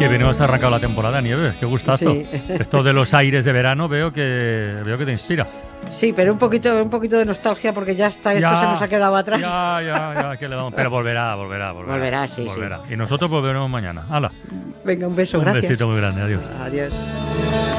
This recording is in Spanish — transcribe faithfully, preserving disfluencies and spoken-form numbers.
Que bien has arrancado la temporada, Nieves, qué gustazo. Sí. Esto de los aires de verano veo que veo que te inspira. Sí, pero un poquito, un poquito de nostalgia porque ya está, esto Ya, se nos ha quedado atrás. Ya, ya, ya, que le vamos. Pero volverá, volverá, volverá. Volverá, sí, volverá. sí. Y nosotros volveremos mañana. ¡Hala! Venga, un beso, Un gracias. besito muy grande, adiós. Adiós.